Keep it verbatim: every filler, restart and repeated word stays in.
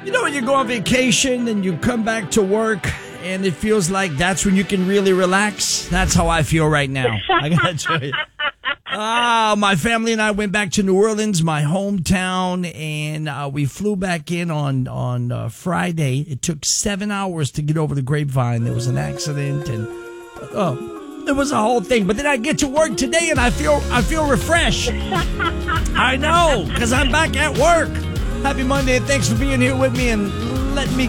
You know when you go on vacation and you come back to work and it feels like that's when you can really relax? That's how I feel right now. I gotta tell you. Ah, my family and I went back to New Orleans, my hometown, and uh, we flew back in on on uh, Friday. It took seven hours to get over the Grapevine. There was an accident, and oh, it was a whole thing. But then I get to work today, and I feel I feel refreshed. I know, because I'm back at work. Happy Monday, and thanks for being here with me and letting me